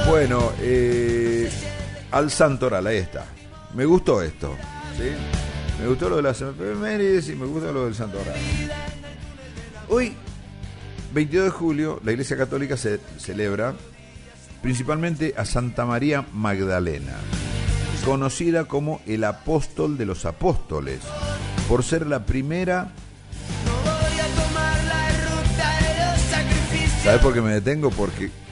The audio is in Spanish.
Bueno, al Santoral, ahí está. Me gustó esto, ¿sí? Me gustó lo de las efemérides y me gusta lo del Santoral. Hoy, 22 de julio, la Iglesia Católica se celebra principalmente a Santa María Magdalena, conocida como el apóstol de los apóstoles, por ser la primera. ¿Sabes por qué me detengo? Porque